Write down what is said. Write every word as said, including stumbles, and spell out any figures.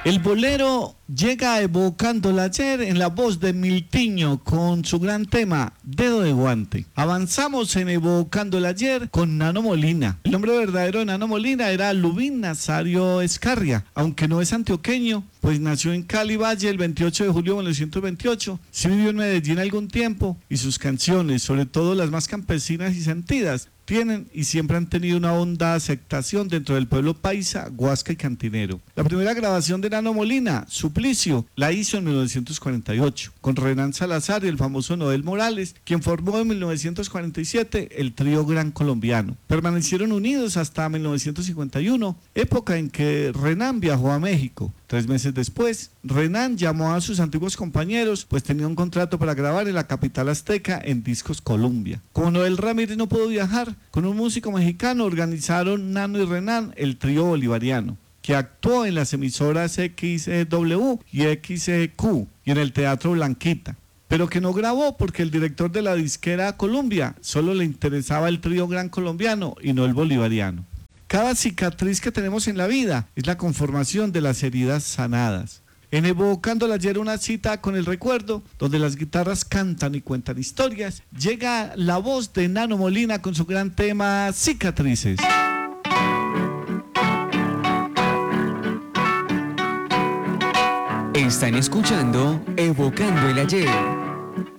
El bolero llega evocando el ayer en la voz de Miltiño con su gran tema Dedo de Guante. Avanzamos en evocando el ayer con Nano Molina. El nombre verdadero de Nano Molina era Lubín Nazario Escarria, aunque no es antioqueño, pues nació en Cali Valle el veintiocho de julio de mil novecientos veintiocho. Sí vivió en Medellín algún tiempo y sus canciones, sobre todo las más campesinas y sentidas, tienen y siempre han tenido una honda aceptación dentro del pueblo paisa, guasca y cantinero. La primera grabación de Nano Molina, Suplicio, la hizo en mil novecientos cuarenta y ocho, con Renan Salazar y el famoso Noel Morales, quien formó en mil novecientos cuarenta y siete el trío Gran Colombiano. Permanecieron unidos hasta mil novecientos cincuenta y uno, época en que Renan viajó a México. Tres meses después, Renan llamó a sus antiguos compañeros, pues tenía un contrato para grabar en la capital azteca en Discos Columbia. Como Noel Ramírez no pudo viajar, con un músico mexicano organizaron Nano y Renan el trío bolivariano, que actuó en las emisoras X W y X Q y en el Teatro Blanquita, pero que no grabó porque el director de la disquera Columbia solo le interesaba el trío Gran Colombiano y no el bolivariano. Cada cicatriz que tenemos en la vida es la conformación de las heridas sanadas. En Evocando el Ayer, una cita con el recuerdo, donde las guitarras cantan y cuentan historias, llega la voz de Nano Molina con su gran tema Cicatrices. Están escuchando Evocando el Ayer.